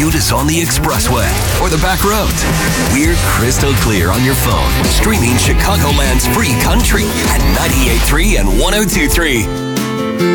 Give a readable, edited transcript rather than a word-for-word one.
commute is on the expressway or the back roads, we're crystal clear on your phone, streaming Chicagoland's free country at 98.3 and 102.3.